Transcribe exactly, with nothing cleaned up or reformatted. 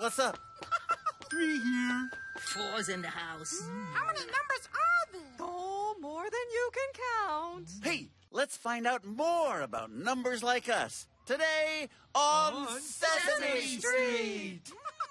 what's up? Three here. Four's in the house. How many numbers are there? Oh, more than you can count. Hey, let's find out more about numbers like us. Today on, On Sesame, Sesame Street. Street.